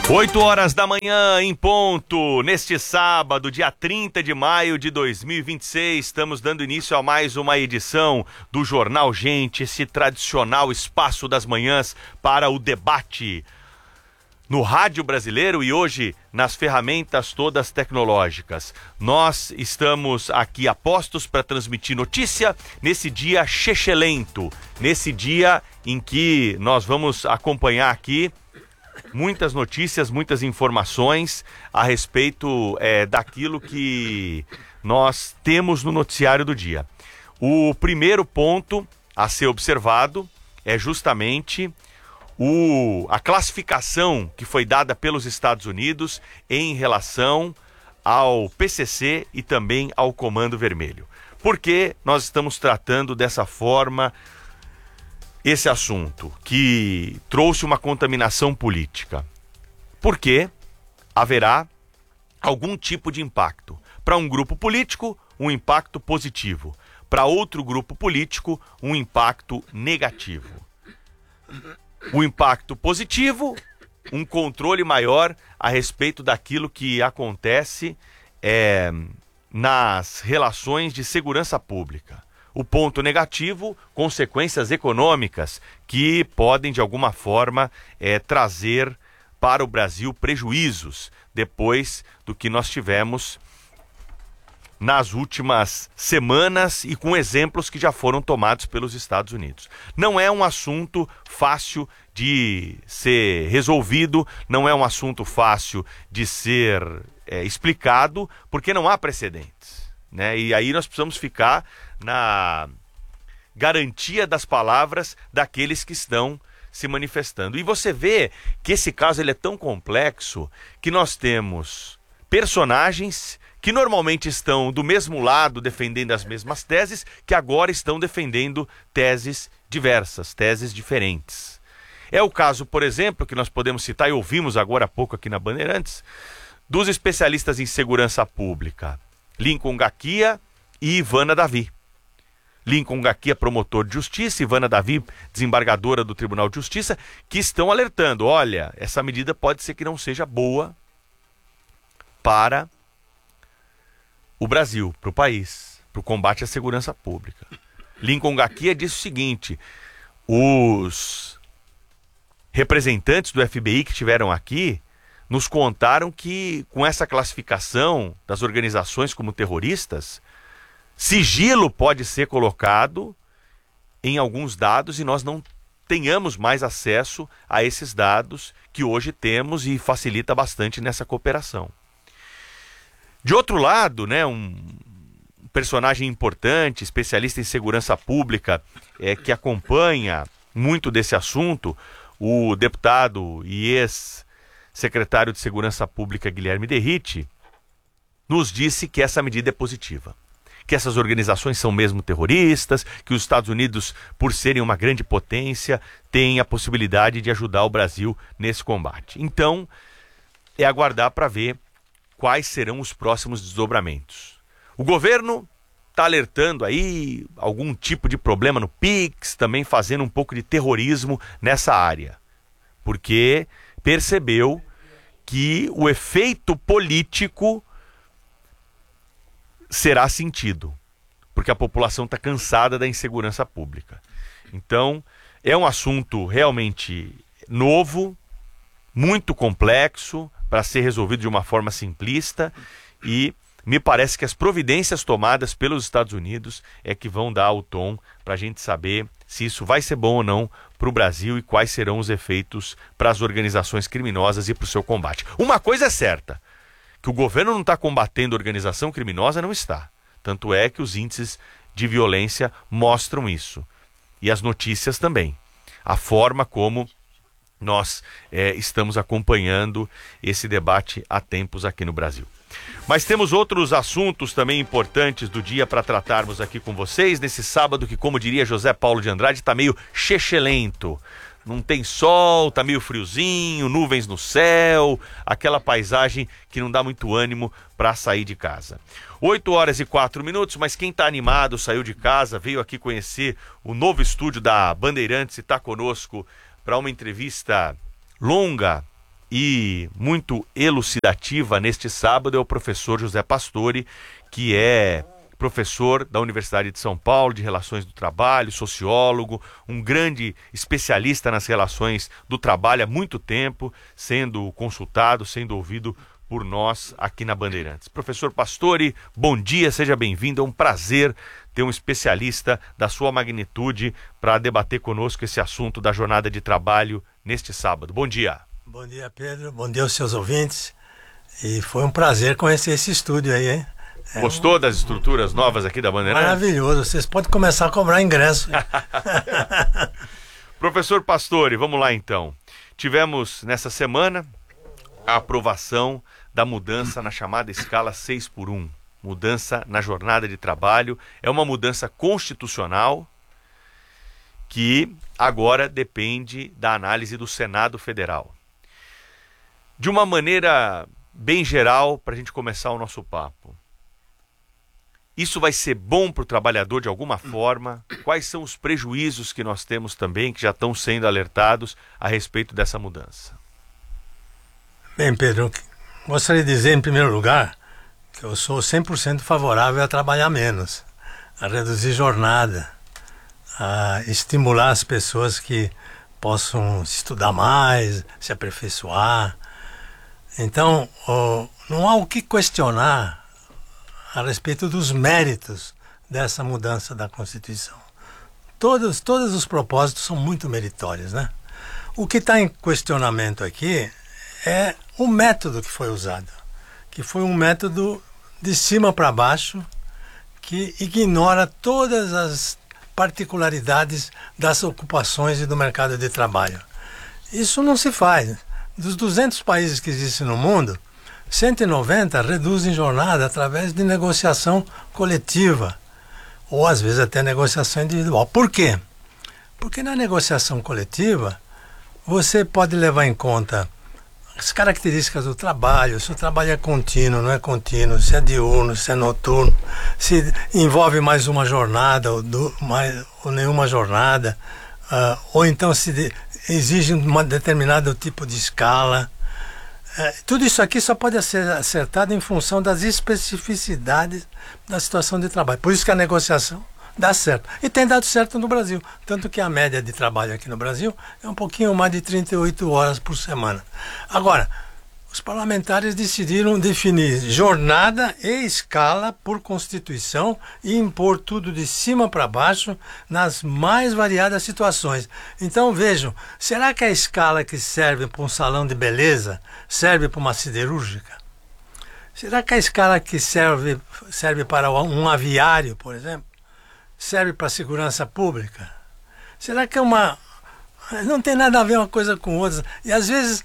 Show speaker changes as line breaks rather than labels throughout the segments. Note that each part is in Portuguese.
8 horas da manhã em ponto, neste sábado, dia 30 de maio de 2026, estamos dando início a mais uma edição do Jornal Gente, esse tradicional espaço das manhãs para o debate no rádio brasileiro e hoje nas ferramentas todas tecnológicas. Nós estamos aqui apostos para transmitir notícia nesse dia chechelento, nesse dia em que nós vamos acompanhar aqui muitas notícias, muitas informações a respeito daquilo que nós temos no noticiário do dia. O primeiro ponto a ser observado é justamente a classificação que foi dada pelos Estados Unidos em relação ao PCC e também ao Comando Vermelho. Por que nós estamos tratando dessa forma esse assunto que trouxe uma contaminação política? Porque haverá algum tipo de impacto. Para um grupo político, um impacto positivo. Para outro grupo político, um impacto negativo. O impacto positivo, um controle maior a respeito daquilo que acontece nas relações de segurança pública. O ponto negativo, consequências econômicas que podem, de alguma forma, trazer para o Brasil prejuízos depois do que nós tivemos nas últimas semanas e com exemplos que já foram tomados pelos Estados Unidos. Não é um assunto fácil de ser resolvido, não é um assunto fácil de ser explicado, porque não há precedentes, né? E aí nós precisamos ficar na garantia das palavras daqueles que estão se manifestando. E você vê que esse caso ele é tão complexo que nós temos personagens que normalmente estão do mesmo lado defendendo as mesmas teses, que agora estão defendendo teses diversas, teses diferentes. É o caso, por exemplo, que nós podemos citar e ouvimos agora há pouco aqui na Bandeirantes, dos especialistas em segurança pública, Lincoln Gaquia e Ivana Davi. Lincoln Gaquia, promotor de justiça, Ivana Davi, desembargadora do Tribunal de Justiça, que estão alertando, olha, essa medida pode ser que não seja boa para o Brasil, para o país, para o combate à segurança pública. Lincoln Gaquia disse o seguinte: os representantes do FBI que estiveram aqui nos contaram que com essa classificação das organizações como terroristas, sigilo pode ser colocado em alguns dados e nós não tenhamos mais acesso a esses dados que hoje temos e facilita bastante nessa cooperação. De outro lado, né, um personagem importante, especialista em segurança pública, que acompanha muito desse assunto, o deputado e ex-secretário de Segurança Pública Guilherme Derrite, nos disse que essa medida é positiva. Que essas organizações são mesmo terroristas, que os Estados Unidos, por serem uma grande potência, têm a possibilidade de ajudar o Brasil nesse combate. Então, é aguardar para ver quais serão os próximos desdobramentos. O governo está alertando aí algum tipo de problema no PIX, também fazendo um pouco de terrorismo nessa área, porque percebeu que o efeito político será sentido, porque a população está cansada da insegurança pública. Então, é um assunto realmente novo, muito complexo, para ser resolvido de uma forma simplista, e me parece que as providências tomadas pelos Estados Unidos é que vão dar o tom para a gente saber se isso vai ser bom ou não para o Brasil e quais serão os efeitos para as organizações criminosas e para o seu combate. Uma coisa é certa, que o governo não está combatendo organização criminosa, não está. Tanto é que os índices de violência mostram isso. E as notícias também. A forma como nós estamos acompanhando esse debate há tempos aqui no Brasil. Mas temos outros assuntos também importantes do dia para tratarmos aqui com vocês, nesse sábado que, como diria José Paulo de Andrade, está meio chechelento. Não tem sol, tá meio friozinho, nuvens no céu, aquela paisagem que não dá muito ânimo para sair de casa. 8h04, mas quem está animado, saiu de casa, veio aqui conhecer o novo estúdio da Bandeirantes e está conosco para uma entrevista longa e muito elucidativa neste sábado é o professor José Pastore, que é professor da Universidade de São Paulo, de Relações do Trabalho, sociólogo, um grande especialista nas relações do trabalho há muito tempo, sendo consultado, sendo ouvido por nós aqui na Bandeirantes. Professor Pastore, bom dia, seja bem-vindo, é um prazer ter um especialista da sua magnitude para debater conosco esse assunto da jornada de trabalho neste sábado. Bom dia.
Bom dia, Pedro, bom dia aos seus ouvintes, e foi um prazer conhecer esse estúdio aí, hein?
Gostou das estruturas novas aqui da Bandeirantes?
Maravilhoso, vocês podem começar a cobrar ingresso.
Professor Pastore, vamos lá então. Tivemos nessa semana a aprovação da mudança na chamada escala 6x1. Mudança na jornada de trabalho. É uma mudança constitucional que agora depende da análise do Senado Federal. De uma maneira bem geral, para a gente começar o nosso papo. Isso vai ser bom para o trabalhador de alguma forma? Quais são os prejuízos que nós temos também, que já estão sendo alertados a respeito dessa mudança?
Bem, Pedro, gostaria de dizer em primeiro lugar que eu sou 100% favorável a trabalhar menos, a reduzir jornada, a estimular as pessoas que possam estudar mais, se aperfeiçoar. Então, não há o que questionar a respeito dos méritos dessa mudança da Constituição. Todos os propósitos são muito meritórios, né? O que está em questionamento aqui é o método que foi usado, que foi um método de cima para baixo, que ignora todas as particularidades das ocupações e do mercado de trabalho. Isso não se faz. Dos 200 países que existem no mundo, 190 reduzem jornada através de negociação coletiva, ou às vezes até negociação individual. Por quê? Porque na negociação coletiva você pode levar em conta as características do trabalho, se o trabalho é contínuo, não é contínuo, se é diurno, se é noturno, se envolve mais uma jornada ou nenhuma jornada, ou então se exige um determinado tipo de escala. Tudo isso aqui só pode ser acertado em função das especificidades da situação de trabalho. Por isso que a negociação dá certo. E tem dado certo no Brasil. Tanto que a média de trabalho aqui no Brasil é um pouquinho mais de 38 horas por semana. Agora, os parlamentares decidiram definir jornada e escala por Constituição e impor tudo de cima para baixo nas mais variadas situações. Então vejam, será que a escala que serve para um salão de beleza serve para uma siderúrgica? Será que a escala que serve para um aviário, por exemplo, serve para a segurança pública? Será que não tem nada a ver uma coisa com outra? E às vezes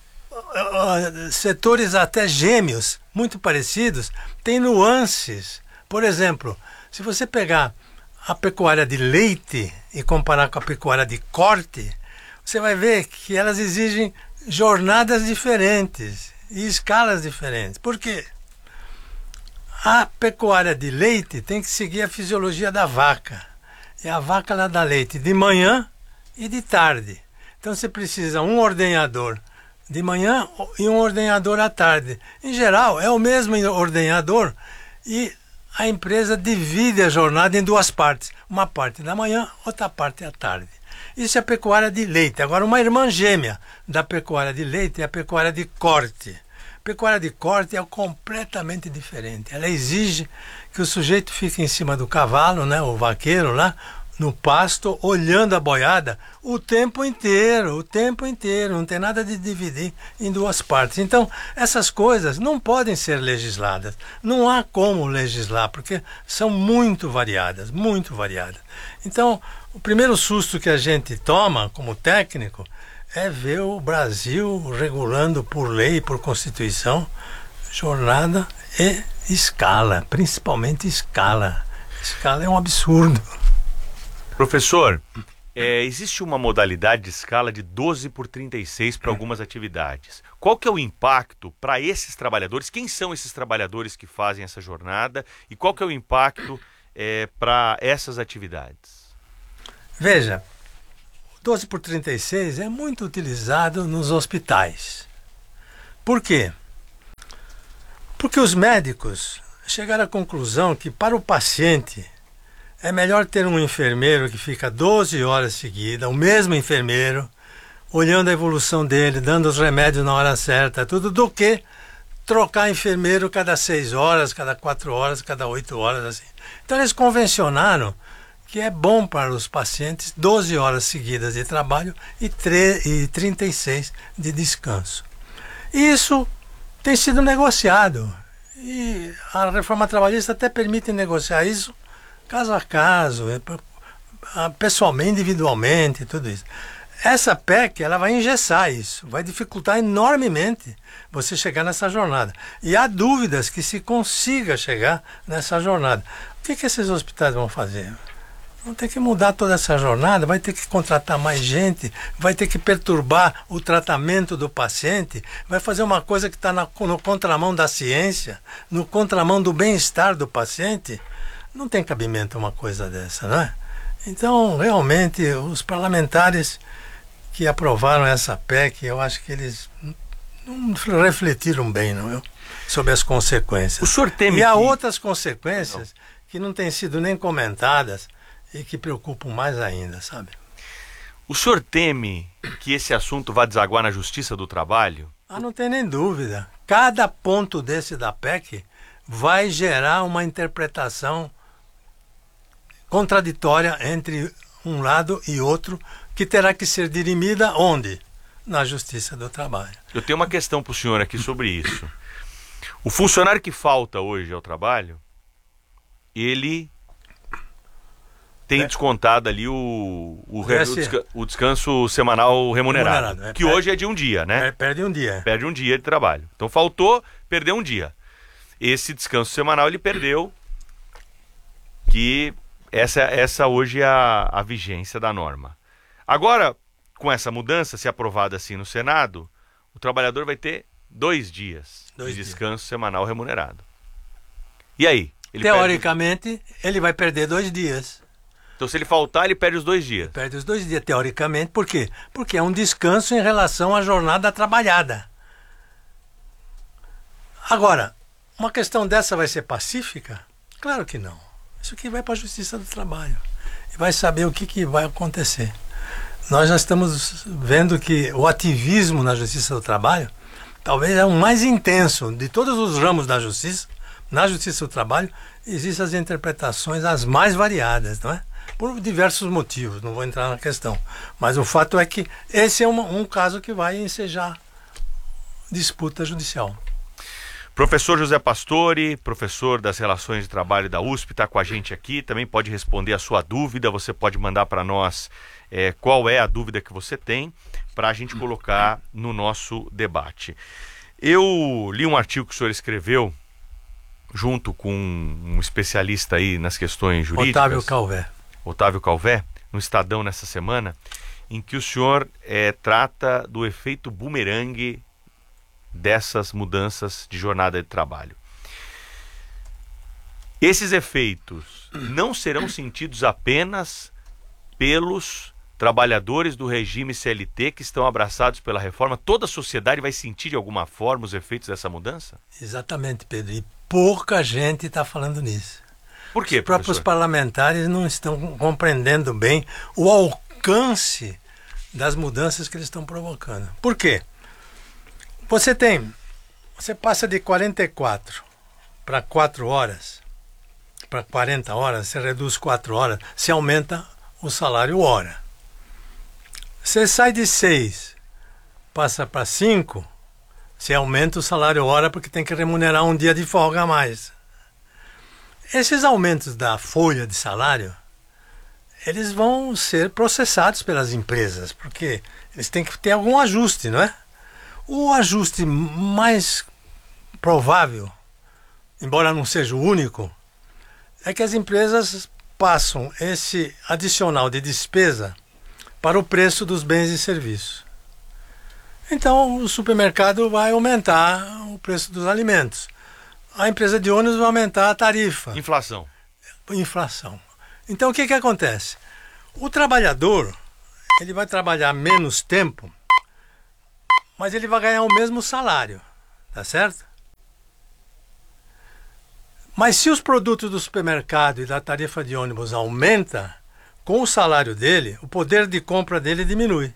setores até gêmeos, muito parecidos, têm nuances. Por exemplo, se você pegar a pecuária de leite e comparar com a pecuária de corte, você vai ver que elas exigem jornadas diferentes e escalas diferentes. Por quê? A pecuária de leite tem que seguir a fisiologia da vaca. E a vaca ela dá leite de manhã e de tarde. Então você precisa um ordenhador de manhã e um ordenhador à tarde. Em geral, é o mesmo ordenhador e a empresa divide a jornada em duas partes. Uma parte da manhã, outra parte à tarde. Isso é a pecuária de leite. Agora, uma irmã gêmea da pecuária de leite é a pecuária de corte. Pecuária de corte é completamente diferente. Ela exige que o sujeito fique em cima do cavalo, né, o vaqueiro lá, no pasto, olhando a boiada o tempo inteiro, não tem nada de dividir em duas partes. Então, essas coisas não podem ser legisladas. Não há como legislar, porque são muito variadas, muito variadas. Então, o primeiro susto que a gente toma como técnico é ver o Brasil regulando por lei, por Constituição, jornada e escala, principalmente escala. Escala é um absurdo.
Professor, existe uma modalidade de escala de 12/36 para algumas atividades. Qual que é o impacto para esses trabalhadores? Quem são esses trabalhadores que fazem essa jornada? E qual que é o impacto para essas atividades?
Veja, 12/36 é muito utilizado nos hospitais. Por quê? Porque os médicos chegaram à conclusão que para o paciente é melhor ter um enfermeiro que fica 12 horas seguidas, o mesmo enfermeiro, olhando a evolução dele, dando os remédios na hora certa, tudo, do que trocar enfermeiro cada 6 horas, cada 4 horas, cada 8 horas, assim. Então eles convencionaram que é bom para os pacientes 12 horas seguidas de trabalho e 36 de descanso. Isso tem sido negociado e a reforma trabalhista até permite negociar isso caso a caso, pessoalmente, individualmente, tudo isso. Essa PEC, ela vai engessar isso, vai dificultar enormemente você chegar nessa jornada. E há dúvidas que se consiga chegar nessa jornada. O que esses hospitais vão fazer? Vão ter que mudar toda essa jornada, vai ter que contratar mais gente, vai ter que perturbar o tratamento do paciente, vai fazer uma coisa que está no contramão da ciência, no contramão do bem-estar do paciente. Não tem cabimento uma coisa dessa, não é? Então, realmente, os parlamentares que aprovaram essa PEC, eu acho que eles não refletiram bem, não, sobre as consequências.
O senhor teme
e há
que...
outras consequências que não têm sido nem comentadas e que preocupam mais ainda, sabe?
O senhor teme que esse assunto vá desaguar na Justiça do Trabalho?
Não tem nem dúvida. Cada ponto desse da PEC vai gerar uma interpretação contraditória entre um lado e outro, que terá que ser dirimida onde? Na Justiça do Trabalho.
Eu tenho uma questão para o senhor aqui sobre isso. O funcionário que falta hoje ao trabalho, ele tem descontado ali o descanso semanal remunerado, que hoje é de um dia, né?
Perde um dia.
Perde um dia de trabalho. Então faltou, perdeu um dia. Esse descanso semanal ele perdeu, que essa hoje é a vigência da norma. Agora, com essa mudança, se aprovada assim no Senado, o trabalhador vai ter 2 dias de descanso semanal remunerado. E aí?
Teoricamente, ele vai perder 2 dias.
Então, se ele faltar, ele perde os 2 dias.
Ele perde os 2 dias, teoricamente. Por quê? Porque é um descanso em relação à jornada trabalhada. Agora, uma questão dessa vai ser pacífica? Claro que não. Isso aqui vai para a Justiça do Trabalho. E vai saber o que vai acontecer. Nós já estamos vendo que o ativismo na Justiça do Trabalho talvez é o mais intenso de todos os ramos da Justiça. Na Justiça do Trabalho existem as interpretações as mais variadas, não é? Por diversos motivos, não vou entrar na questão. Mas o fato é que esse é um caso que vai ensejar disputa judicial.
Professor José Pastore, professor das Relações de Trabalho da USP, está com a gente aqui, também pode responder a sua dúvida, você pode mandar para nós qual é a dúvida que você tem, para a gente colocar no nosso debate. Eu li um artigo que o senhor escreveu, junto com um especialista aí nas questões jurídicas, Otávio Calvé, no Estadão nessa semana, em que o senhor trata do efeito bumerangue dessas mudanças de jornada de trabalho. Esses efeitos não serão sentidos apenas pelos trabalhadores do regime CLT que estão abraçados pela reforma. Toda a sociedade vai sentir de alguma forma os efeitos dessa mudança?
Exatamente, Pedro. E pouca gente está falando nisso.
Por quê,
Os próprios
professor?
parlamentares não estão compreendendo bem o alcance das mudanças que eles estão provocando. Por quê? Você passa de 44 para 4 horas, para 40 horas, você reduz 4 horas, você aumenta o salário hora. Você sai de 6, passa para 5, você aumenta o salário hora porque tem que remunerar um dia de folga a mais. Esses aumentos da folha de salário, eles vão ser processados pelas empresas, porque eles têm que ter algum ajuste, não é? O ajuste mais provável, embora não seja o único, é que as empresas passam esse adicional de despesa para o preço dos bens e serviços. Então, o supermercado vai aumentar o preço dos alimentos. A empresa de ônibus vai aumentar a tarifa.
Inflação.
Então, o que acontece? O trabalhador, ele vai trabalhar menos tempo, mas ele vai ganhar o mesmo salário. tá certo? Mas se os produtos do supermercado e da tarifa de ônibus aumenta, com o salário dele, o poder de compra dele diminui.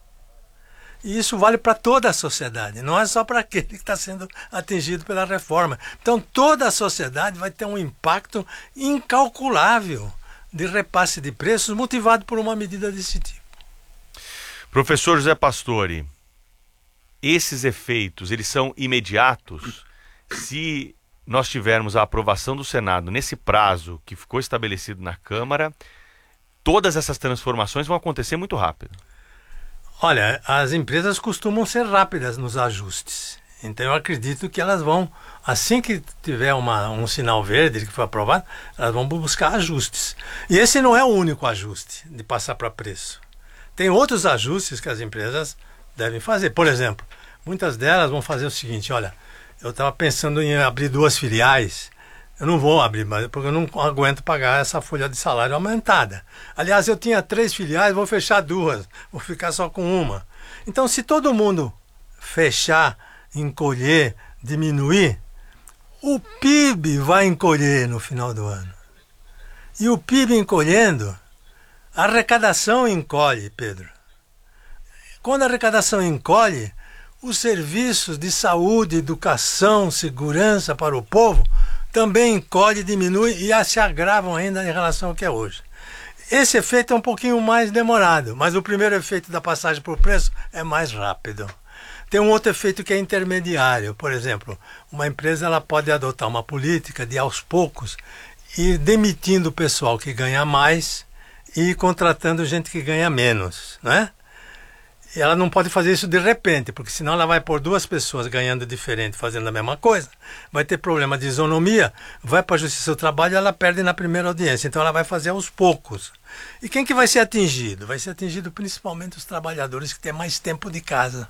E isso vale para toda a sociedade, não é só para aquele que está sendo atingido pela reforma. Então toda a sociedade vai ter um impacto incalculável de repasse de preços motivado por uma medida desse tipo.
Professor José Pastore, esses efeitos, eles são imediatos? Se nós tivermos a aprovação do Senado nesse prazo que ficou estabelecido na Câmara, todas essas transformações vão acontecer muito rápido.
Olha, as empresas costumam ser rápidas nos ajustes. Então eu acredito que elas vão, assim que tiver um sinal verde que foi aprovado, elas vão buscar ajustes. E esse não é o único ajuste de passar para preço. Tem outros ajustes que as empresas devem fazer. Por exemplo, muitas delas vão fazer o seguinte: olha, eu estava pensando em abrir 2 filiais. Eu não vou abrir, porque eu não aguento pagar essa folha de salário aumentada. Aliás, eu tinha 3 filiais, vou fechar 2, vou ficar só com uma. Então, se todo mundo fechar, encolher, diminuir, o PIB vai encolher no final do ano. E o PIB encolhendo, a arrecadação encolhe, Pedro. Quando a arrecadação encolhe, os serviços de saúde, educação, segurança para o povo também encolhe, diminui e se agravam ainda em relação ao que é hoje. Esse efeito é um pouquinho mais demorado, mas o primeiro efeito da passagem por preço é mais rápido. Tem um outro efeito que é intermediário. Por exemplo, uma empresa ela pode adotar uma política de, aos poucos, ir demitindo o pessoal que ganha mais e contratando gente que ganha menos, né? E ela não pode fazer isso de repente, porque senão ela vai pôr 2 pessoas ganhando diferente, fazendo a mesma coisa. Vai ter problema de isonomia, vai para a Justiça do Trabalho e ela perde na primeira audiência. Então ela vai fazer aos poucos. E quem que vai ser atingido? Vai ser atingido principalmente os trabalhadores que têm mais tempo de casa.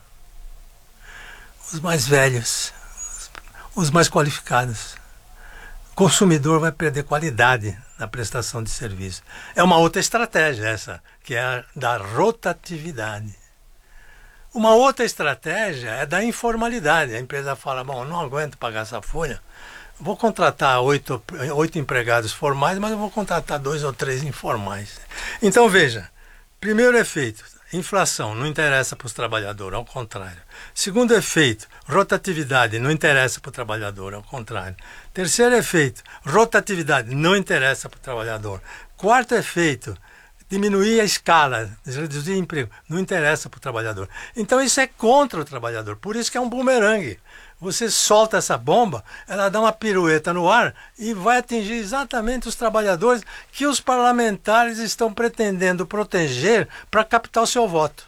Os mais velhos, os mais qualificados. O consumidor vai perder qualidade na prestação de serviço. É uma outra estratégia essa, que é a da rotatividade. Uma outra estratégia é da informalidade. A empresa fala: bom, não aguento pagar essa folha, vou contratar 8 empregados formais, mas eu vou contratar 2 ou 3 informais. Então veja, primeiro efeito, inflação, não interessa para os trabalhadores, ao contrário. Segundo efeito, rotatividade, não interessa para o trabalhador, ao contrário. Terceiro efeito, rotatividade, não interessa para o trabalhador. Quarto efeito, diminuir a escala, reduzir emprego, não interessa para o trabalhador. Então isso é contra o trabalhador, por isso que é um bumerangue. Você solta essa bomba, ela dá uma pirueta no ar e vai atingir exatamente os trabalhadores que os parlamentares estão pretendendo proteger para captar o seu voto.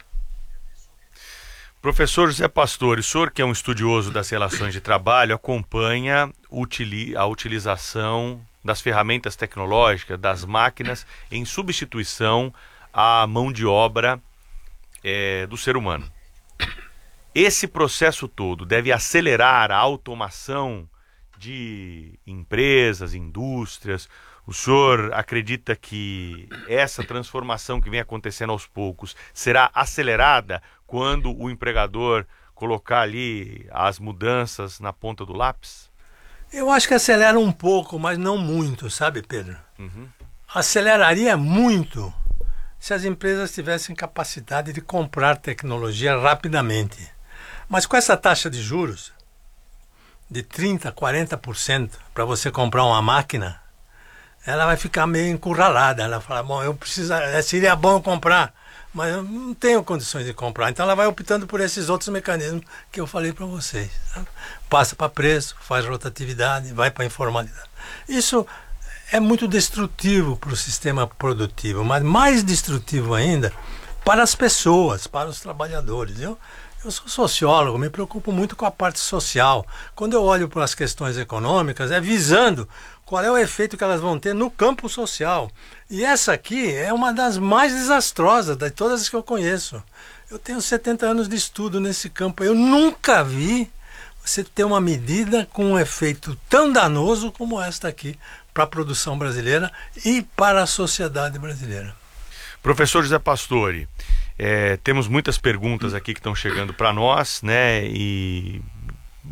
Professor José Pastore, o senhor que é um estudioso das relações de trabalho, acompanha a utilização das ferramentas tecnológicas, das máquinas, em substituição à mão de obra do ser humano. Esse processo todo deve acelerar a automação de empresas, indústrias. O senhor acredita que essa transformação que vem acontecendo aos poucos será acelerada quando o empregador colocar ali as mudanças na ponta do lápis?
Eu acho que acelera um pouco, mas não muito, sabe, Pedro?
Uhum.
Aceleraria muito se as empresas tivessem capacidade de comprar tecnologia rapidamente. Mas com essa taxa de juros de 30%, 40% para você comprar uma máquina, ela vai ficar meio encurralada. Ela fala: bom, seria bom eu comprar, mas eu não tenho condições de comprar. Então ela vai optando por esses outros mecanismos que eu falei para vocês. Sabe? Passa para preço, faz rotatividade, vai para informalidade. Isso é muito destrutivo para o sistema produtivo, mas mais destrutivo ainda para as pessoas, para os trabalhadores. Eu sou sociólogo, me preocupo muito com a parte social. Quando eu olho para as questões econômicas, é visando qual é o efeito que elas vão ter no campo social. E essa aqui é uma das mais desastrosas de todas as que eu conheço. Eu tenho 70 anos de estudo nesse campo. Eu nunca vi você ter uma medida com um efeito tão danoso como esta aqui para a produção brasileira e para a sociedade brasileira.
Professor José Pastore, temos muitas perguntas aqui que estão chegando para nós, né? E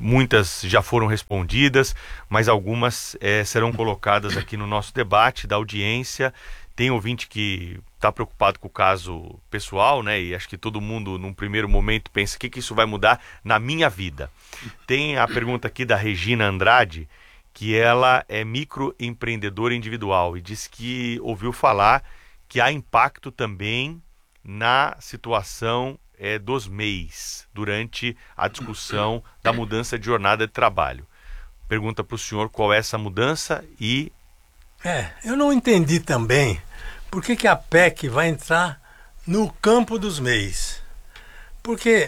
muitas já foram respondidas, mas algumas serão colocadas aqui no nosso debate da audiência. Tem ouvinte que está preocupado com o caso pessoal, né? E acho que todo mundo, num primeiro momento, pensa o que isso vai mudar na minha vida. Tem a pergunta aqui da Regina Andrade, que ela é microempreendedora individual e diz que ouviu falar que há impacto também na situação dos MEIs durante a discussão da mudança de jornada de trabalho. Pergunta para o senhor qual é essa mudança e...
eu não entendi também por que a PEC vai entrar no campo dos MEIs. Porque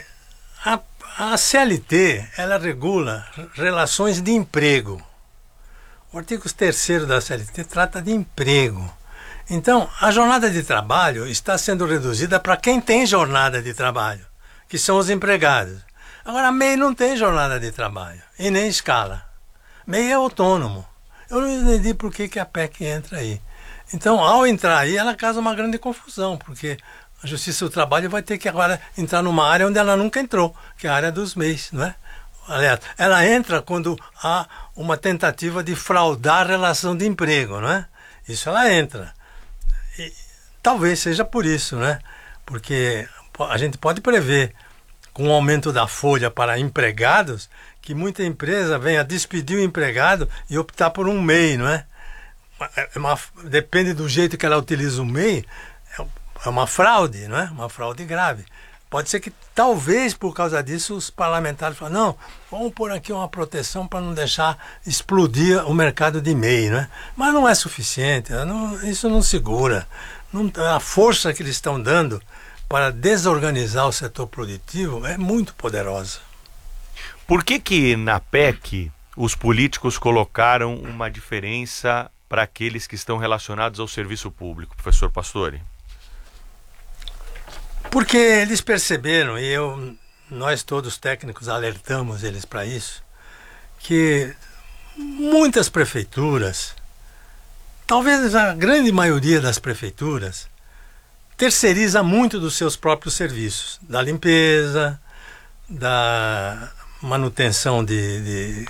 a CLT, ela regula relações de emprego. O artigo 3º da CLT trata de emprego. Então, a jornada de trabalho está sendo reduzida para quem tem jornada de trabalho, que são os empregados. Agora, a MEI não tem jornada de trabalho e nem escala. MEI é autônomo. Eu não entendi por que a PEC entra aí. Então, ao entrar aí, ela causa uma grande confusão, porque a Justiça do Trabalho vai ter que agora entrar numa área onde ela nunca entrou, que é a área dos MEIs, não é? Aliás, ela entra quando há uma tentativa de fraudar a relação de emprego, não é? Isso ela entra. E talvez seja por isso, né? Porque a gente pode prever, com o aumento da folha para empregados, que muita empresa venha despedir o empregado e optar por um MEI, não é? Depende do jeito que ela utiliza o MEI, é uma fraude, não é? Uma fraude grave. Pode ser que, talvez, por causa disso, os parlamentares falem, não, vamos pôr aqui uma proteção para não deixar explodir o mercado de MEI, né? Mas não é suficiente, isso não segura. A força que eles estão dando para desorganizar o setor produtivo é muito poderosa.
Por que na PEC os políticos colocaram uma diferença para aqueles que estão relacionados ao serviço público, professor Pastore?
Porque eles perceberam, e nós todos técnicos alertamos eles para isso, que muitas prefeituras, talvez a grande maioria das prefeituras, terceiriza muito dos seus próprios serviços, da limpeza, da manutenção de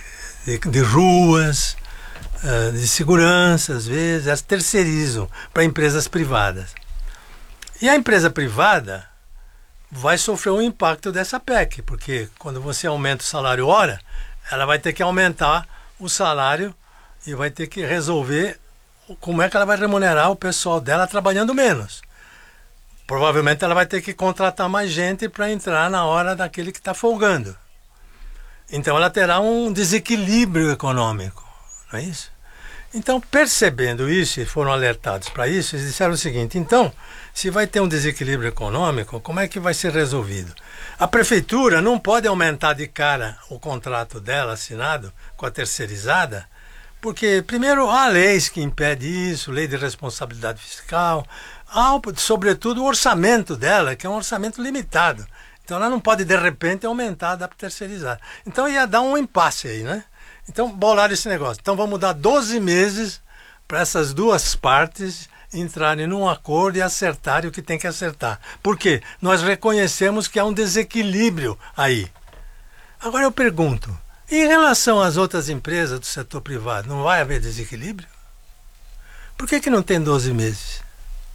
ruas, de segurança, às vezes, elas terceirizam para empresas privadas. E a empresa privada vai sofrer um impacto dessa PEC, porque quando você aumenta o salário hora, ela vai ter que aumentar o salário e vai ter que resolver como é que ela vai remunerar o pessoal dela trabalhando menos. Provavelmente ela vai ter que contratar mais gente para entrar na hora daquele que está folgando. Então ela terá um desequilíbrio econômico, não é isso? Então, percebendo isso, e foram alertados para isso, eles disseram o seguinte, então, se vai ter um desequilíbrio econômico, como é que vai ser resolvido? A prefeitura não pode aumentar de cara o contrato dela assinado com a terceirizada, porque, primeiro, há leis que impedem isso, lei de responsabilidade fiscal, há, sobretudo, o orçamento dela, que é um orçamento limitado. Então, ela não pode, de repente, aumentar da terceirizada. Então, ia dar um impasse aí, né? Então, bolaram esse negócio. Então, vamos dar 12 meses para essas duas partes entrarem num acordo e acertarem o que tem que acertar. Por quê? Nós reconhecemos que há um desequilíbrio aí. Agora eu pergunto, em relação às outras empresas do setor privado, não vai haver desequilíbrio? Por que não tem 12 meses?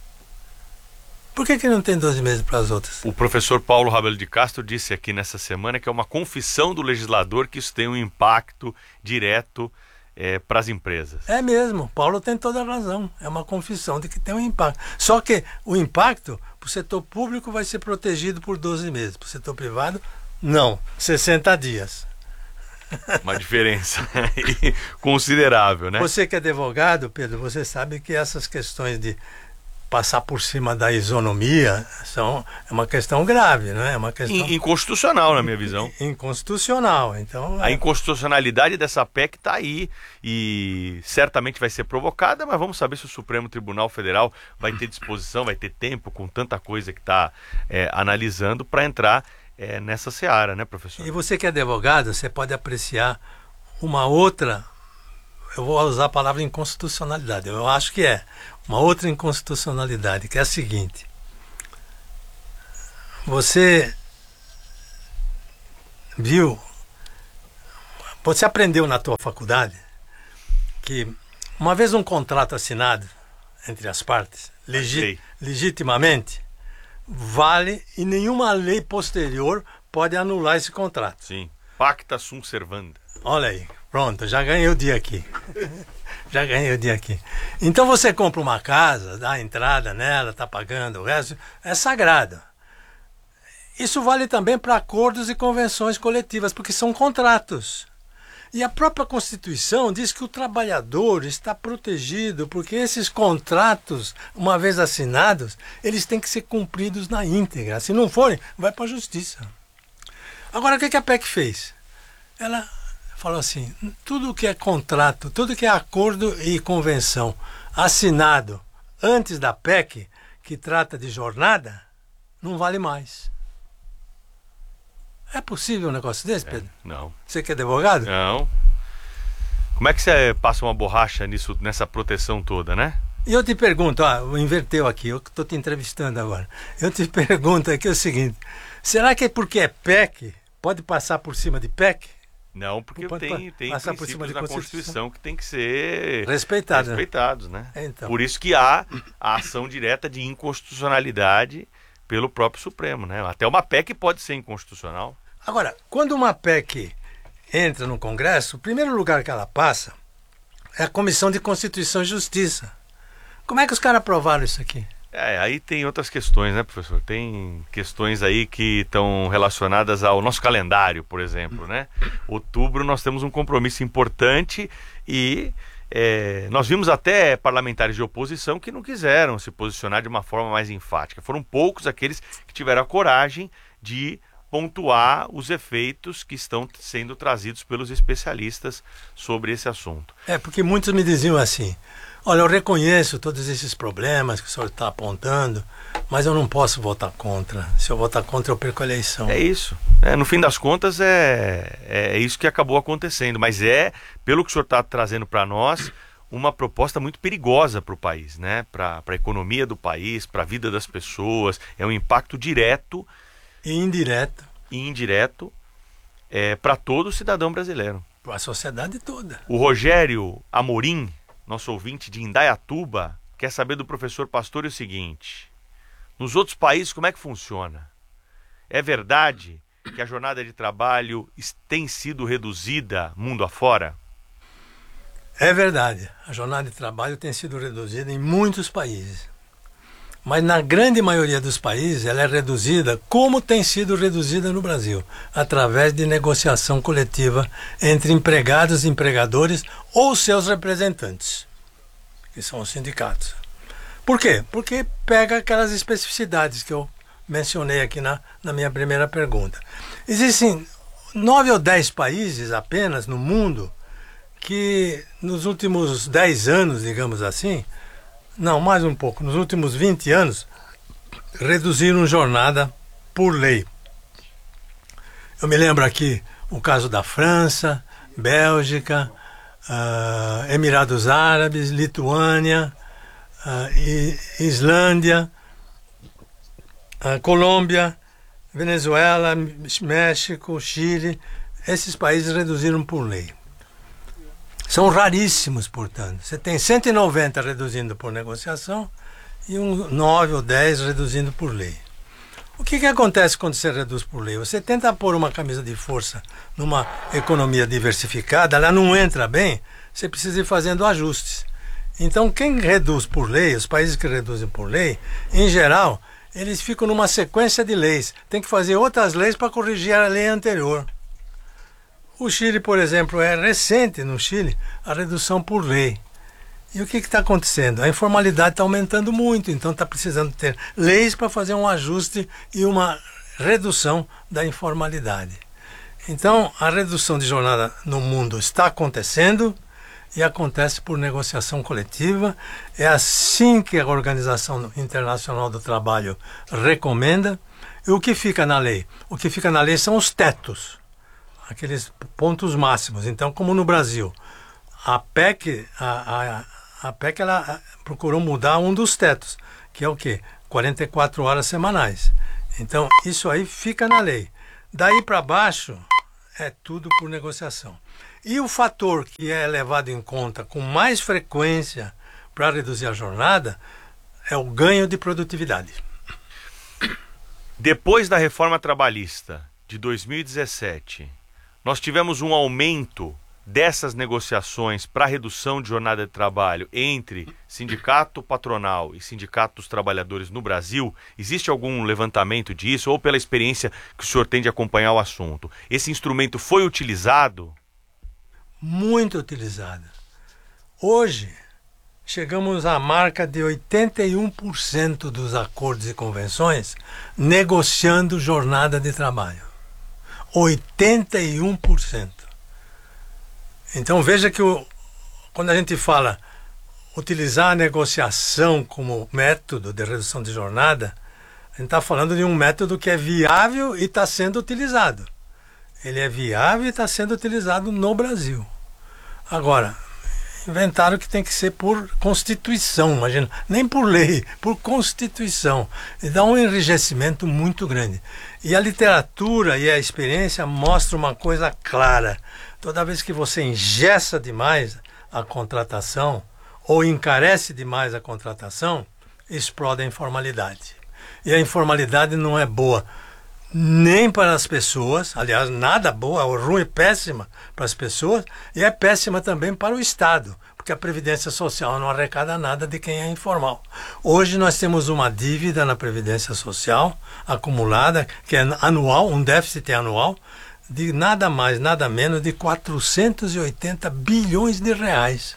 Por que não tem 12 meses para as outras?
O professor Paulo Rabelo de Castro disse aqui nessa semana que é uma confissão do legislador que isso tem um impacto direto para as empresas.
É mesmo, Paulo tem toda a razão. É uma confissão de que tem um impacto. Só que o impacto para o setor público vai ser protegido por 12 meses. Para o setor privado, não, 60 dias.
Uma diferença considerável, né?
Você que é advogado, Pedro, você sabe que essas questões de passar por cima da isonomia é uma questão grave, não é? É uma questão
inconstitucional, na minha visão.
Inconstitucional, então...
A inconstitucionalidade dessa PEC está aí e certamente vai ser provocada, mas vamos saber se o Supremo Tribunal Federal vai ter disposição, vai ter tempo, com tanta coisa que está analisando, para entrar nessa seara, né, professor?
E você que é advogado, você pode apreciar uma outra... Eu vou usar a palavra inconstitucionalidade, eu acho que é uma outra inconstitucionalidade, que é a seguinte: você viu Você aprendeu na tua faculdade que uma vez um contrato assinado entre as partes, legitimamente, vale e nenhuma lei posterior pode anular esse contrato.
Sim. Pacta sunt servanda.
Olha aí, pronto, já ganhei o dia aqui. Já ganhei o dia aqui. Então você compra uma casa, dá a entrada nela, está pagando o resto, é sagrado. Isso vale também para acordos e convenções coletivas, porque são contratos. E a própria Constituição diz que o trabalhador está protegido, porque esses contratos, uma vez assinados, eles têm que ser cumpridos na íntegra. Se não forem, vai para a Justiça. Agora, o que a PEC fez? Ela falou assim, tudo que é contrato, tudo que é acordo e convenção assinado antes da PEC, que trata de jornada, não vale mais. É possível um negócio desse, Pedro?
Não.
Você que é advogado?
Não. Como é que você passa uma borracha nessa proteção toda, né?
E eu te pergunto, inverteu aqui, eu estou te entrevistando agora. Eu te pergunto aqui o seguinte, será que é porque é PEC, pode passar por cima de PEC?
Não, porque tem princípios da Constituição que tem que ser respeitados, né?
Então.
Por isso que há a ação direta de inconstitucionalidade pelo próprio Supremo, né? Até uma PEC pode ser inconstitucional.
Agora, quando uma PEC entra no Congresso, o primeiro lugar que ela passa é a Comissão de Constituição e Justiça. Como é que os caras aprovaram isso aqui?
Aí tem outras questões, né, professor? Tem questões aí que estão relacionadas ao nosso calendário, por exemplo, né? Outubro nós temos um compromisso importante e nós vimos até parlamentares de oposição que não quiseram se posicionar de uma forma mais enfática. Foram poucos aqueles que tiveram a coragem de pontuar os efeitos que estão sendo trazidos pelos especialistas sobre esse assunto.
Porque muitos me diziam assim, olha, eu reconheço todos esses problemas que o senhor está apontando, mas eu não posso votar contra. Se eu votar contra, eu perco a eleição.
É isso. No fim das contas, é isso que acabou acontecendo. Mas pelo que o senhor está trazendo para nós, uma proposta muito perigosa para o país, né? Para a economia do país, para a vida das pessoas. É um impacto direto
e indireto
para todo cidadão brasileiro.
Para a sociedade toda.
O Rogério Amorim, nosso ouvinte de Indaiatuba, quer saber do professor Pastore o seguinte: nos outros países como é que funciona? É verdade que a jornada de trabalho tem sido reduzida mundo afora?
É verdade. A jornada de trabalho tem sido reduzida em muitos países. Mas na grande maioria dos países ela é reduzida como tem sido reduzida no Brasil, através de negociação coletiva entre empregados e empregadores ou seus representantes, que são os sindicatos. Por quê? Porque pega aquelas especificidades que eu mencionei aqui na minha primeira pergunta. Existem 9 ou 10 países apenas no mundo que nos últimos 10 anos, digamos assim, não, mais um pouco, nos últimos 20 anos, reduziram jornada por lei. Eu me lembro aqui o caso da França, Bélgica, Emirados Árabes, Lituânia, Islândia, Colômbia, Venezuela, México, Chile. Esses países reduziram por lei. São raríssimos, portanto. Você tem 190 reduzindo por negociação e 9 ou 10 reduzindo por lei. O que acontece quando você reduz por lei? Você tenta pôr uma camisa de força numa economia diversificada, ela não entra bem, você precisa ir fazendo ajustes. Então, quem reduz por lei, os países que reduzem por lei, em geral, eles ficam numa sequência de leis. Tem que fazer outras leis para corrigir a lei anterior. O Chile, por exemplo, é recente no Chile a redução por lei. E o que está acontecendo? A informalidade está aumentando muito, então está precisando ter leis para fazer um ajuste e uma redução da informalidade. Então, a redução de jornada no mundo está acontecendo e acontece por negociação coletiva. É assim que a Organização Internacional do Trabalho recomenda. E o que fica na lei? O que fica na lei são os tetos, aqueles pontos máximos. Então, como no Brasil, a PEC, a PEC ela procurou mudar um dos tetos, que é o quê? 44 horas semanais. Então, isso aí fica na lei. Daí para baixo, é tudo por negociação. E o fator que é levado em conta com mais frequência para reduzir a jornada é o ganho de produtividade.
Depois da reforma trabalhista de 2017, nós tivemos um aumento dessas negociações para redução de jornada de trabalho entre sindicato patronal e sindicato dos trabalhadores no Brasil. Existe algum levantamento disso ou pela experiência que o senhor tem de acompanhar o assunto? Esse instrumento foi utilizado?
Muito utilizado. Hoje, chegamos à marca de 81% dos acordos e convenções negociando jornada de trabalho. 81%. Então veja que quando a gente fala utilizar a negociação como método de redução de jornada, a gente está falando de um método que é viável e está sendo utilizado. Ele é viável e está sendo utilizado no Brasil. Agora, inventaram que tem que ser por Constituição, imagina, nem por lei, por Constituição. E dá um enrijecimento muito grande. E a literatura e a experiência mostram uma coisa clara. Toda vez que você engessa demais a contratação ou encarece demais a contratação, explode a informalidade. E a informalidade não é boa nem para as pessoas, aliás, nada boa, é ruim, é péssima para as pessoas, e é péssima também para o Estado, porque a Previdência Social não arrecada nada de quem é informal. Hoje nós temos uma dívida na Previdência Social acumulada, que é anual, um déficit anual, de nada mais, nada menos de 480 bilhões de reais.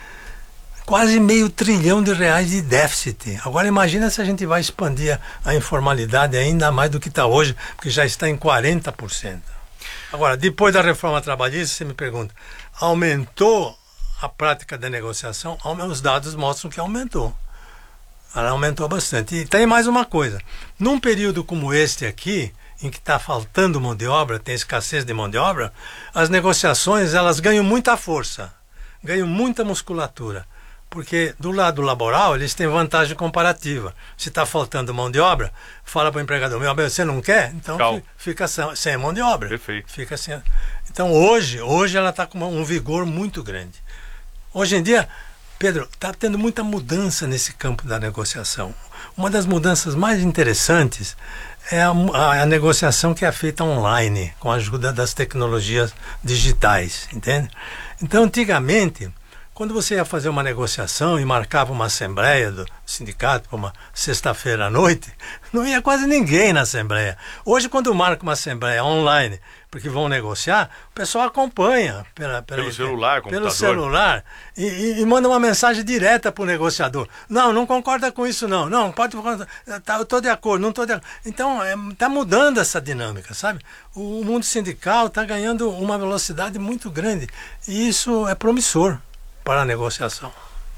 Quase R$500 bilhão de déficit. Agora imagina se a gente vai expandir a informalidade ainda mais do que está hoje, porque já está em 40%. Agora, depois da reforma trabalhista, você me pergunta, aumentou a prática da negociação? Os dados mostram que aumentou. Ela aumentou bastante. E tem mais uma coisa. Num período como este aqui, em que está faltando mão de obra, tem escassez de mão de obra, as negociações elas ganham muita força, ganham muita musculatura. Porque do lado laboral eles têm vantagem comparativa. Se está faltando mão de obra, fala para o empregador, você não quer? Então fica sem mão de obra.
Perfeito.
Fica sem. Então hoje ela está com um vigor muito grande. Hoje em dia, Pedro, está tendo muita mudança nesse campo da negociação. Uma das mudanças mais interessantes é a negociação que é feita online, com a ajuda das tecnologias digitais, entende? Então, antigamente, quando você ia fazer uma negociação e marcava uma assembleia do sindicato para uma sexta-feira à noite, não ia quase ninguém na assembleia. Hoje, quando marca uma assembleia online, porque vão negociar, o pessoal acompanha
pelo celular, computador.
Pelo celular e manda uma mensagem direta para o negociador. Não concorda com isso não. Não, pode eu estou de acordo, não estou de acordo. Então, está mudando essa dinâmica, sabe? O mundo sindical está ganhando uma velocidade muito grande e isso é promissor para a negociação.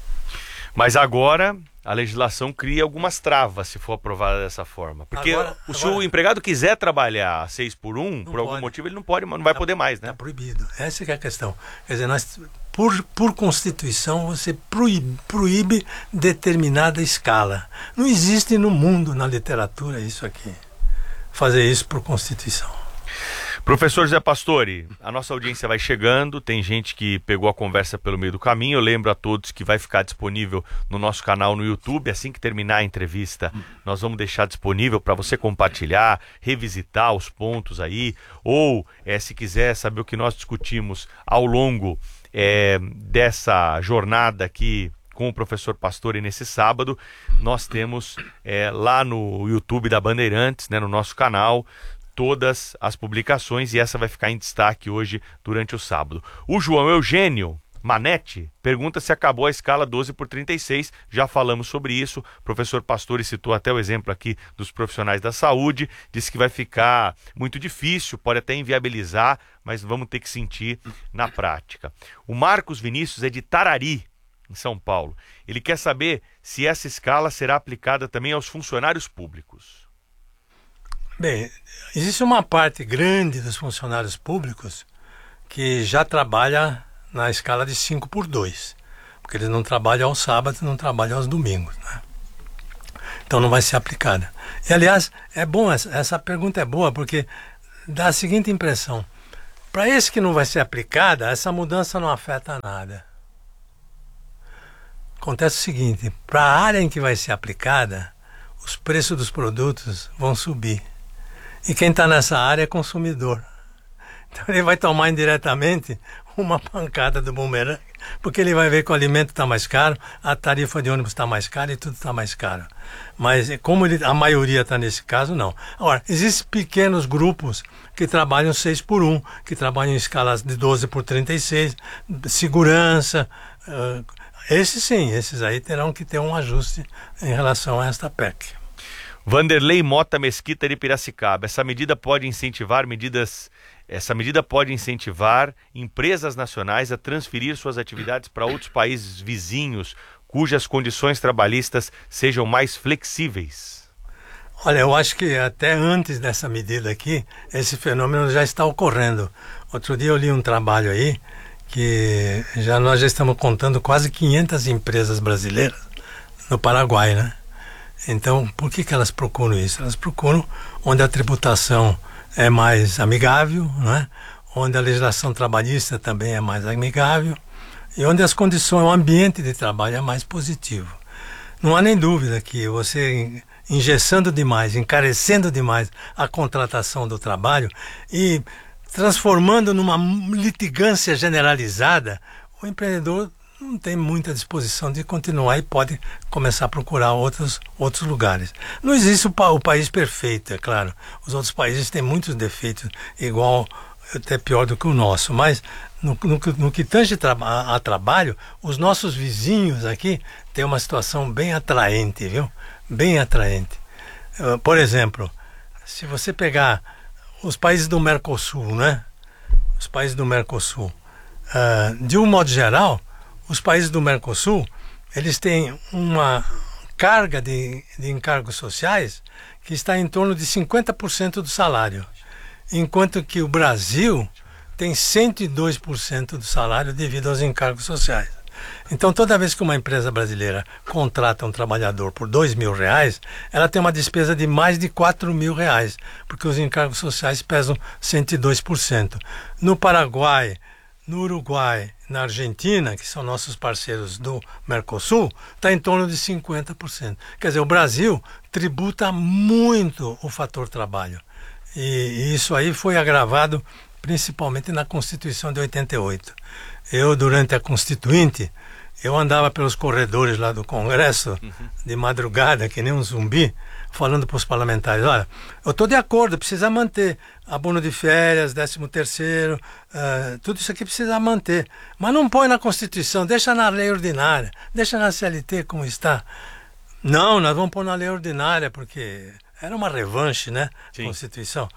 Mas agora a legislação cria algumas travas se for aprovada dessa forma. Porque se o empregado quiser trabalhar 6 por 1, por algum motivo ele não pode, não vai poder mais, né?
Está proibido. Essa que é a questão. Quer dizer, por Constituição você proíbe determinada escala. Não existe no mundo, na literatura, isso aqui. Fazer isso por Constituição.
Professor Zé Pastore, a nossa audiência vai chegando, tem gente que pegou a conversa pelo meio do caminho. Eu lembro a todos que vai ficar disponível no nosso canal no YouTube. Assim que terminar a entrevista, nós vamos deixar disponível para você compartilhar, revisitar os pontos aí, ou se quiser saber o que nós discutimos ao longo dessa jornada aqui com o professor Pastore nesse sábado, nós temos lá no YouTube da Bandeirantes, né, no nosso canal, todas as publicações, e essa vai ficar em destaque hoje durante o sábado. O João Eugênio Manetti pergunta se acabou a escala 12 por 36, já falamos sobre isso, o professor Pastore citou até o exemplo aqui dos profissionais da saúde, disse que vai ficar muito difícil, pode até inviabilizar, mas vamos ter que sentir na prática. O Marcos Vinícius é de Tarari, em São Paulo. Ele quer saber se essa escala será aplicada também aos funcionários públicos.
Bem, existe uma parte grande dos funcionários públicos que já trabalha na escala de 5 por 2, porque eles não trabalham aos sábados, não trabalham aos domingos, né? Então não vai ser aplicada. E aliás, é bom, essa pergunta é boa, porque dá a seguinte impressão: Para esse que não vai ser aplicada, essa mudança não afeta nada. Acontece o seguinte, para a área em que vai ser aplicada, os preços dos produtos vão subir. E quem está nessa área é consumidor. Então ele vai tomar indiretamente uma pancada do bumerangue, porque ele vai ver que o alimento está mais caro, a tarifa de ônibus está mais cara e tudo está mais caro. Mas como a maioria está nesse caso, não. Agora, existem pequenos grupos que trabalham 6x1, que trabalham em escalas de 12x36, segurança. Esses sim, esses aí terão que ter um ajuste em relação a esta PEC.
Vanderlei Mota Mesquita de Piracicaba. Essa medida pode incentivar empresas nacionais a transferir suas atividades para outros países vizinhos, cujas condições trabalhistas sejam mais flexíveis.
Olha, eu acho que até antes dessa medida aqui, esse fenômeno já está ocorrendo. Outro dia eu li um trabalho aí que nós já estamos contando quase 500 empresas brasileiras no Paraguai, né? Então, por que elas procuram isso? Elas procuram onde a tributação é mais amigável, né? Onde a legislação trabalhista também é mais amigável e onde as condições, o ambiente de trabalho é mais positivo. Não há nem dúvida que você engessando demais, encarecendo demais a contratação do trabalho e transformando numa litigância generalizada, o empreendedor não tem muita disposição de continuar e pode começar a procurar outros lugares. Não existe o país perfeito, é claro. Os outros países têm muitos defeitos, igual, até pior do que o nosso. Mas no que tange a trabalho, os nossos vizinhos aqui têm uma situação bem atraente, viu? Bem atraente. Por exemplo, se você pegar os países do Mercosul, né? Os países do Mercosul, de um modo geral, os países do Mercosul, eles têm uma carga de encargos sociais que está em torno de 50% do salário, enquanto que o Brasil tem 102% do salário devido aos encargos sociais. Então, toda vez que uma empresa brasileira contrata um trabalhador por R$2.000, ela tem uma despesa de mais de R$4.000, porque os encargos sociais pesam 102%. No Paraguai, no Uruguai, na Argentina, que são nossos parceiros do Mercosul, está em torno de 50%. Quer dizer, o Brasil tributa muito o fator trabalho. E isso aí foi agravado principalmente na Constituição de 88. Eu, durante a Constituinte, eu andava pelos corredores lá do Congresso, de madrugada, que nem um zumbi, falando para os parlamentares, olha, eu estou de acordo, precisa manter abono de férias, 13º, tudo isso aqui precisa manter. Mas não põe na Constituição, deixa na lei ordinária, deixa na CLT como está. Não, nós vamos pôr na lei ordinária, porque era uma revanche, né? Sim. Constituição.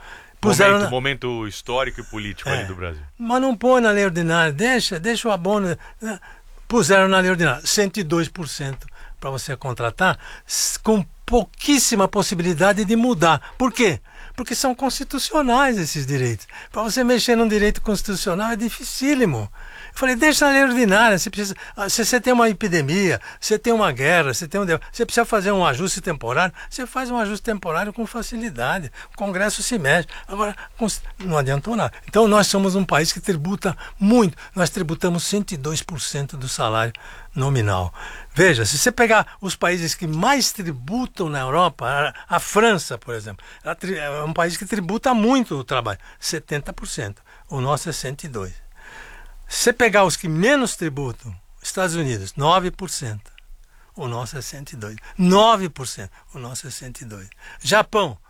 Momento histórico e político ali do Brasil.
Mas não põe na lei ordinária, deixa o abono. Puseram na lei ordinária 102% para você contratar, com pouquíssima possibilidade de mudar. Por quê? Porque são constitucionais esses direitos. Para você mexer num direito constitucional é dificílimo. Eu falei, deixa na lei ordinária. Se você tem uma epidemia, você tem uma guerra, você precisa fazer um ajuste temporário, você faz um ajuste temporário com facilidade. O Congresso se mexe. Agora, não adiantou nada. Então, nós somos um país que tributa muito. Nós tributamos 102% do salário nominal. Veja, se você pegar os países que mais tributam na Europa, a França, por exemplo, é um país que tributa muito o trabalho, 70%. O nosso é 102%. Se você pegar os que menos tributam, Estados Unidos, 9%. O nosso é 102%. 9%. O nosso é 102%. Japão,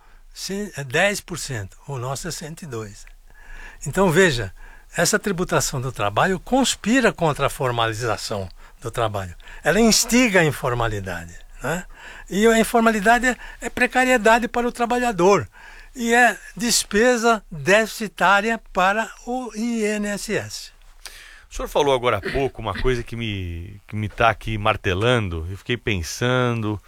10%. O nosso é 102%. Então, veja, essa tributação do trabalho conspira contra a formalização do trabalho. Ela instiga a informalidade, né? E a informalidade é precariedade para o trabalhador. E é despesa deficitária para o INSS.
O senhor falou agora há pouco uma coisa que me está aqui martelando. Eu fiquei pensando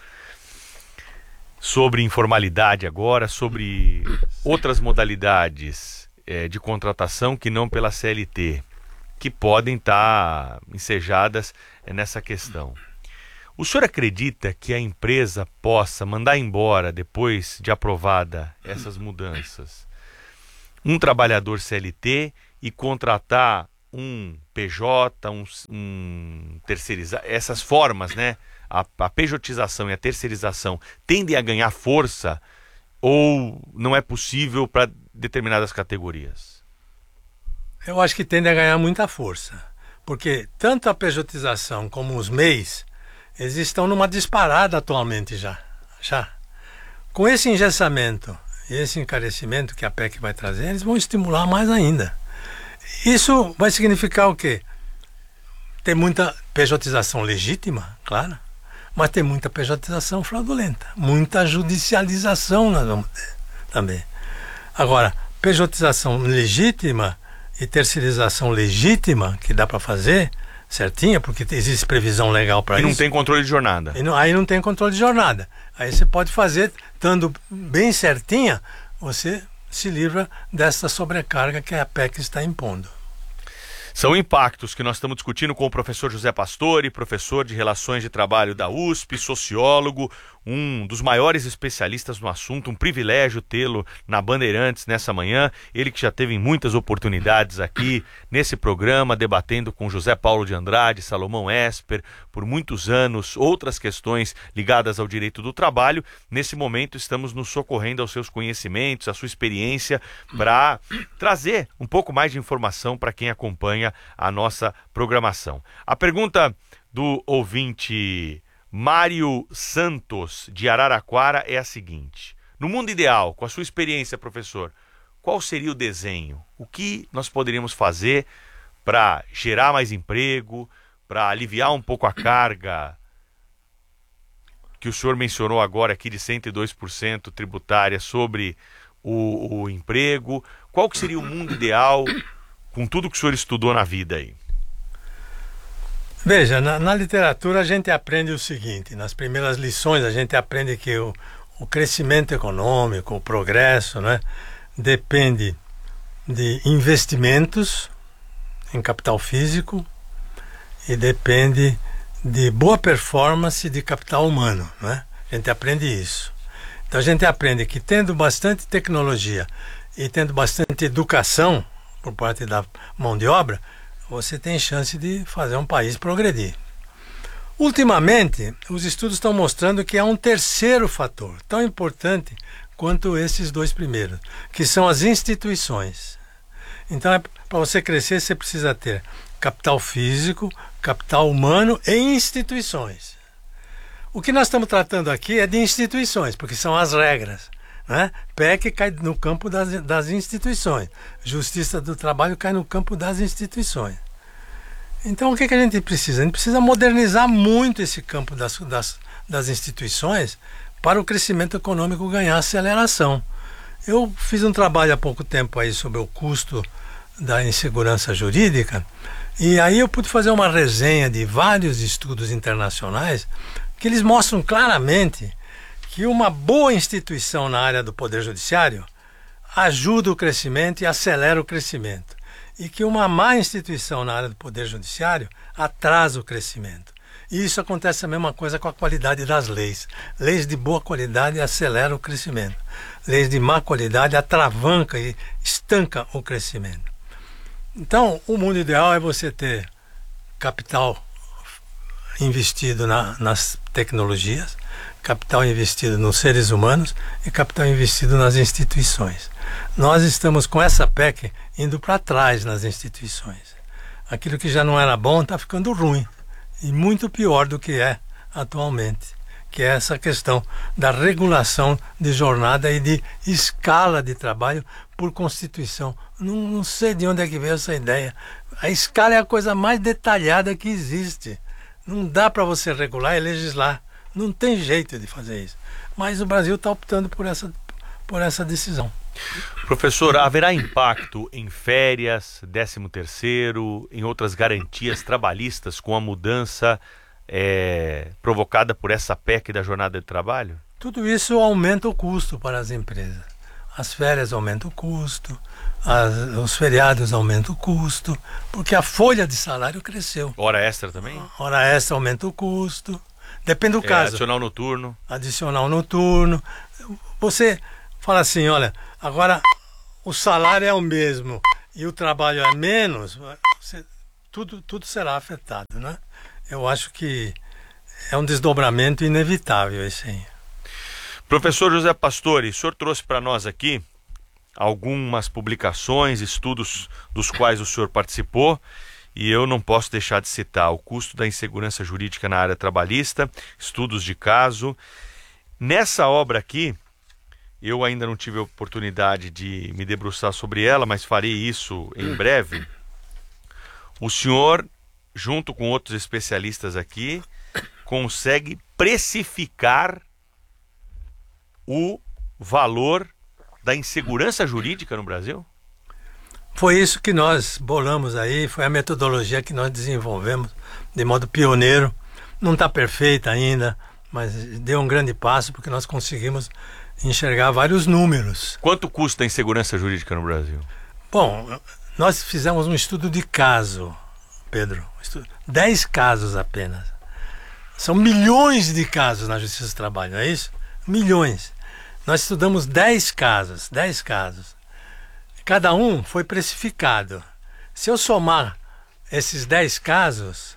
sobre informalidade agora, sobre outras modalidades de contratação que não pela CLT, que podem estar ensejadas nessa questão. O senhor acredita que a empresa possa mandar embora, depois de aprovada essas mudanças, um trabalhador CLT e contratar um PJ, um terceirizar, essas formas, né? A pejotização e a terceirização tendem a ganhar força ou não é possível para determinadas categorias?
Eu acho que tende a ganhar muita força, porque tanto a pejotização como os MEIs, eles estão numa disparada atualmente já. Com esse engessamento e esse encarecimento que a PEC vai trazer, eles vão estimular mais ainda. Isso vai significar o quê? Tem muita pejotização legítima, claro, mas tem muita pejotização fraudulenta, muita judicialização nós vamos ter também. Agora, pejotização legítima e terceirização legítima, que dá para fazer certinha, porque existe previsão legal para isso.
E não tem controle de jornada.
Aí não tem controle de jornada. Aí você pode fazer, estando bem certinha, você se livra dessa sobrecarga que a PEC está impondo.
São impactos que nós estamos discutindo com o professor José Pastore, professor de Relações de Trabalho da USP, sociólogo, um dos maiores especialistas no assunto, um privilégio tê-lo na Bandeirantes nessa manhã. Ele que já teve muitas oportunidades aqui nesse programa, debatendo com José Paulo de Andrade, Salomão Esper, por muitos anos, outras questões ligadas ao direito do trabalho. Nesse momento estamos nos socorrendo aos seus conhecimentos, à sua experiência, para trazer um pouco mais de informação para quem acompanha a nossa programação. A pergunta do ouvinte Mário Santos, de Araraquara, é a seguinte: no mundo ideal, com a sua experiência, professor, qual seria o desenho? O que nós poderíamos fazer para gerar mais emprego, para aliviar um pouco a carga que o senhor mencionou agora aqui de 102% tributária sobre o emprego? Qual que seria o mundo ideal com tudo que o senhor estudou na vida aí?
Veja, na literatura a gente aprende o seguinte: nas primeiras lições a gente aprende que o crescimento econômico, o progresso, né, depende de investimentos em capital físico e depende de boa performance de capital humano, né? A gente aprende isso. Então a gente aprende que tendo bastante tecnologia e tendo bastante educação por parte da mão de obra, você tem chance de fazer um país progredir. Ultimamente, os estudos estão mostrando que há um terceiro fator, tão importante quanto esses dois primeiros, que são as instituições. Então, para você crescer, você precisa ter capital físico, capital humano e instituições. O que nós estamos tratando aqui é de instituições, porque são as regras, né? PEC cai no campo das instituições. Justiça do Trabalho cai no campo das instituições. Então, o que a gente precisa? A gente precisa modernizar muito esse campo das instituições para o crescimento econômico ganhar aceleração. Eu fiz um trabalho há pouco tempo aí sobre o custo da insegurança jurídica, e aí eu pude fazer uma resenha de vários estudos internacionais que eles mostram claramente que uma boa instituição na área do Poder Judiciário ajuda o crescimento e acelera o crescimento, e que uma má instituição na área do Poder Judiciário atrasa o crescimento. E isso acontece a mesma coisa com a qualidade das leis. Leis de boa qualidade aceleram o crescimento. Leis de má qualidade atravanca e estanca o crescimento. Então, o mundo ideal é você ter capital investido nas tecnologias, capital investido nos seres humanos e capital investido nas instituições. Nós estamos com essa PEC indo para trás nas instituições. Aquilo que já não era bom está ficando ruim, e muito pior do que é atualmente, que é essa questão da regulação de jornada e de escala de trabalho por Constituição. Não sei de onde é que veio essa ideia. A escala é a coisa mais detalhada que existe. Não dá para você regular e legislar. Não tem jeito de fazer isso. Mas o Brasil está optando por essa decisão.
Professor, haverá impacto em férias, 13º, em outras garantias trabalhistas com a mudança provocada por essa PEC da jornada de trabalho?
Tudo isso aumenta o custo para as empresas. As férias aumentam o custo, os feriados aumentam o custo, porque a folha de salário cresceu.
Hora extra também?
Hora extra aumenta o custo. Depende do caso.
Adicional noturno.
Adicional noturno. Você fala assim, olha, agora o salário é o mesmo, e o trabalho é menos, tudo será afetado, né? Eu acho que é um desdobramento inevitável esse aí.
Professor José Pastore, o senhor trouxe para nós aqui algumas publicações, estudos dos quais o senhor participou, e eu não posso deixar de citar o custo da insegurança jurídica na área trabalhista, estudos de caso. Nessa obra aqui, eu ainda não tive a oportunidade de me debruçar sobre ela, mas farei isso em breve. O senhor, junto com outros especialistas aqui, consegue precificar o valor da insegurança jurídica no Brasil?
Foi isso que nós bolamos aí, foi a metodologia que nós desenvolvemos de modo pioneiro. Não está perfeita ainda, mas deu um grande passo porque nós conseguimos enxergar vários números.
Quanto custa a insegurança jurídica no Brasil?
Bom, nós fizemos um estudo de caso, Pedro. 10 casos apenas. São milhões de casos na Justiça do Trabalho, não é isso? Milhões. Nós estudamos 10 casos, 10 casos. Cada um foi precificado. Se eu somar esses 10 casos,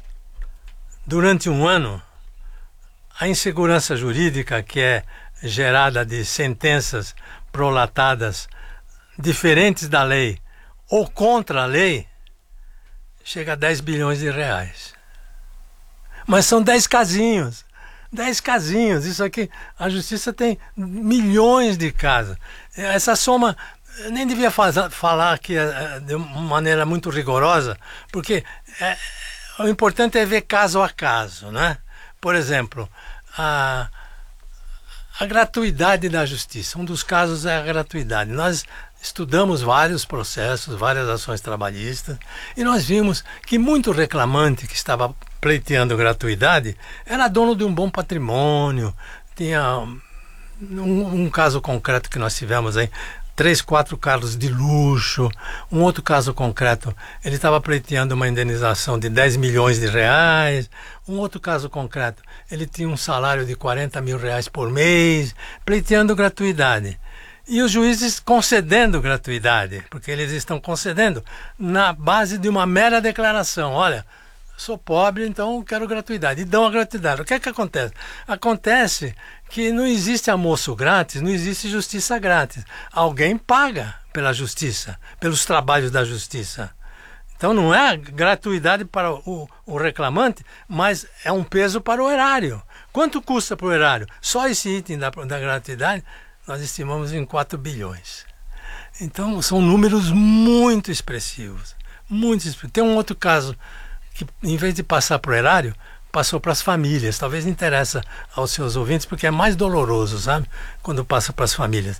durante um ano, a insegurança jurídica, que é gerada de sentenças prolatadas diferentes da lei ou contra a lei, chega a 10 bilhões de reais. Mas são 10 casinhos. 10 casinhos. Isso aqui, a justiça tem milhões de casos. Essa soma, eu nem devia falar aqui de uma maneira muito rigorosa, porque o importante é ver caso a caso, né? Por exemplo, a gratuidade da justiça. Um dos casos é a gratuidade. Nós estudamos vários processos, várias ações trabalhistas, e nós vimos que muito reclamante que estava pleiteando gratuidade era dono de um bom patrimônio. Tinha um caso concreto que nós tivemos aí, 3, 4 carros de luxo. Um outro caso concreto, ele estava pleiteando uma indenização de 10 milhões de reais. Um outro caso concreto, ele tinha um salário de 40 mil reais por mês, pleiteando gratuidade. E os juízes concedendo gratuidade, porque eles estão concedendo na base de uma mera declaração. Olha, sou pobre, então quero gratuidade. E dão a gratuidade. O que é que acontece? Acontece que não existe almoço grátis, não existe justiça grátis. Alguém paga pela justiça, pelos trabalhos da justiça. Então não é gratuidade para o reclamante, mas é um peso para o erário. Quanto custa para o erário? Só esse item da gratuidade nós estimamos em 4 bilhões. Então são números muito expressivos. Muito expressivos. Tem um outro caso que, em vez de passar para o erário, passou para as famílias. Talvez interessa aos seus ouvintes, porque é mais doloroso, sabe? Quando passa para as famílias.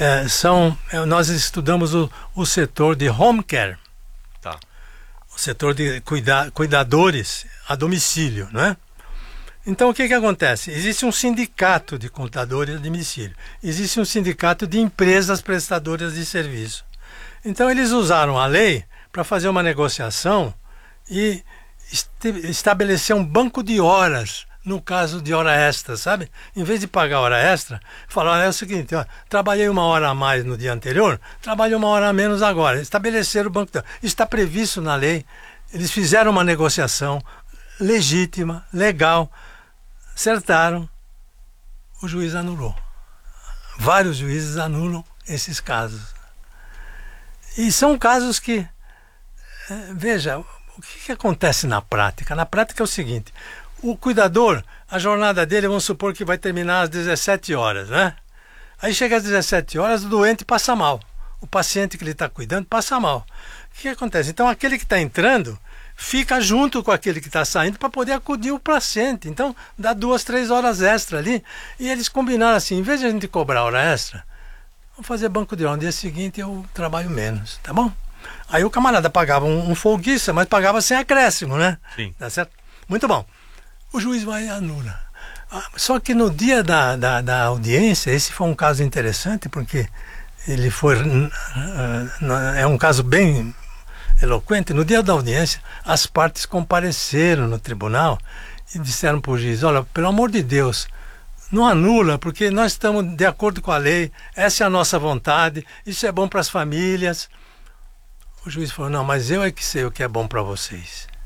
Nós estudamos o setor de home care.
Tá.
O setor de cuidadores a domicílio, não é? Então, o que acontece? Existe um sindicato de contadores a domicílio. Existe um sindicato de empresas prestadoras de serviço. Então, eles usaram a lei para fazer uma negociação e estabelecer um banco de horas, no caso de hora extra, sabe? Em vez de pagar hora extra, falaram, é o seguinte, ó, trabalhei 1 hora a mais no dia anterior, trabalhei 1 hora a menos agora. Estabeleceram o banco de horas. Isso está previsto na lei. Eles fizeram uma negociação legítima, legal, acertaram, o juiz anulou. Vários juízes anulam esses casos. E são casos que, veja, o que acontece na prática? Na prática é o seguinte, o cuidador, a jornada dele, vamos supor que vai terminar às 17 horas, né? Aí chega às 17 horas, o doente passa mal. O paciente que ele está cuidando passa mal. O que acontece? Então aquele que está entrando fica junto com aquele que está saindo para poder acudir o paciente. Então, dá 2, 3 horas extra ali. E eles combinaram assim, em vez de a gente cobrar hora extra, vamos fazer banco de hora. No dia seguinte eu trabalho menos, tá bom? Aí o camarada pagava um folguista, mas pagava sem acréscimo, né?
Sim.
Tá certo? Muito bom. O juiz vai e anula. Só que no dia da audiência, esse foi um caso interessante, porque ele foi... É um caso bem eloquente. No dia da audiência, as partes compareceram no tribunal e disseram para o juiz, olha, pelo amor de Deus, não anula, porque nós estamos de acordo com a lei, essa é a nossa vontade, isso é bom para as famílias. O juiz falou, não, mas eu é que sei o que é bom para vocês.